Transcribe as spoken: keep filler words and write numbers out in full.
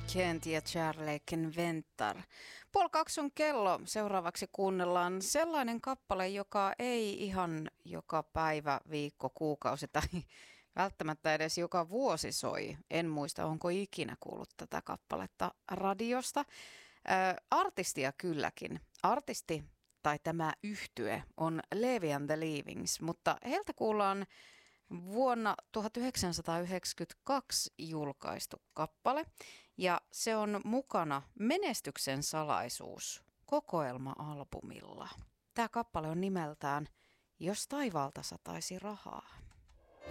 Kent ja Kärleken väntar. Puoli kaksi on kello. Seuraavaksi kuunnellaan sellainen kappale, joka ei ihan joka päivä, viikko, kuukausi tai välttämättä edes joka vuosi soi. En muista, onko ikinä kuullut tätä kappaletta radiosta. Ää, artistia kylläkin. Artisti tai tämä yhtye on Levi and the Leavings, mutta heiltä kuullaan vuonna tuhatyhdeksänsataayhdeksänkymmentäkaksi julkaistu kappale ja se on mukana Menestyksen salaisuus -kokoelma-albumilla. Tämä kappale on nimeltään Jos taivaalta sataisi rahaa.